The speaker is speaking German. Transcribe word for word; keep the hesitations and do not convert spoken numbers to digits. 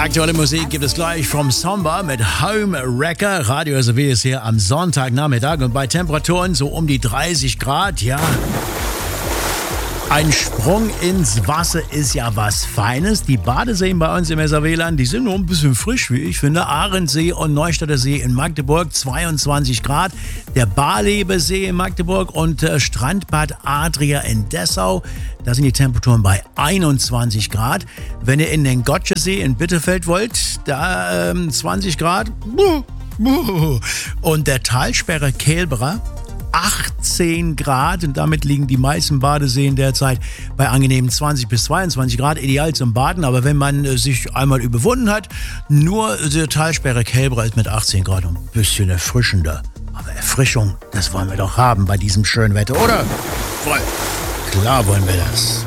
Aktuelle Musik gibt es gleich vom Somber mit Home Wrecker. Radio S R W ist hier am Sonntagnachmittag und bei Temperaturen so um die dreißig Grad, ja. Ein Sprung ins Wasser ist ja was Feines. Die Badeseen bei uns im S R W-Land, die sind nur ein bisschen frisch, wie ich finde. Ahrensee und Neustädter See in Magdeburg, zweiundzwanzig Grad. Der Barleber See in Magdeburg und äh, Strandbad Adria in Dessau, da sind die Temperaturen bei einundzwanzig Grad. Wenn ihr in den Gotschersee in Bitterfeld wollt, da ähm, zwanzig Grad. Und der Talsperre Kelberer, achtzehn Grad, und damit liegen die meisten Badeseen derzeit bei angenehmen zwanzig bis zweiundzwanzig Grad, ideal zum Baden. Aber wenn man äh, sich einmal überwunden hat, nur die Talsperre Kelberer ist mit achtzehn Grad ein bisschen erfrischender. Aber Erfrischung, das wollen wir doch haben bei diesem schönen Wetter, oder? Voll. Klar wollen wir das.